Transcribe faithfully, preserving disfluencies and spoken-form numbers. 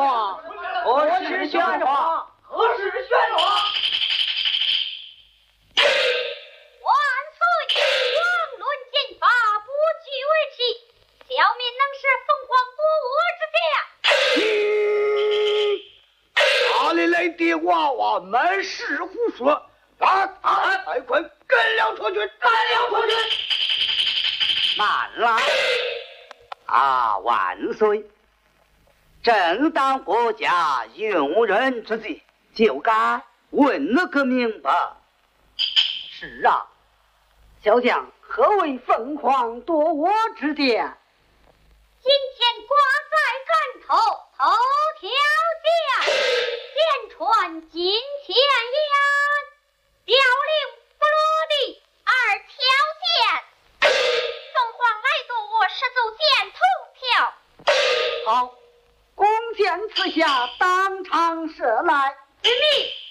话？何时宣话？ 何时宣话？ 万岁！王论剑法，不拘为期，小民能是凤凰夺我之家。哪里来的娃娃满是胡说！啊啊！快快跟了出去！跟了出去！ 慢来！啊，万岁！正当国家用人之际，就该问了个明白。 是啊，小将何为凤凰夺我之剑？ 今天挂在竿头，头条下，剑穿金钱眼，凋零不落地二条剑。凤凰来夺我十足剑头条。 好，弓箭刺下，当场射来。 遵命。